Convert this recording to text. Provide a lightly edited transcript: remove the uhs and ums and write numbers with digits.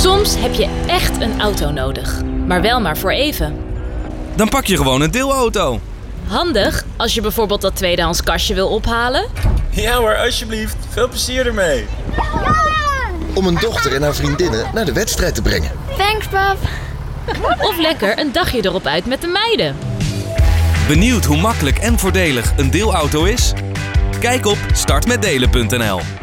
Soms heb je echt een auto nodig, maar wel maar voor even. Dan pak je gewoon een deelauto. Handig als je bijvoorbeeld dat tweedehands kastje wil ophalen. Ja hoor, alsjeblieft. Veel plezier ermee. Om een dochter en haar vriendinnen naar de wedstrijd te brengen. Thanks, pap. Of lekker een dagje erop uit met de meiden. Benieuwd hoe makkelijk en voordelig een deelauto is? Kijk op startmetdelen.nl.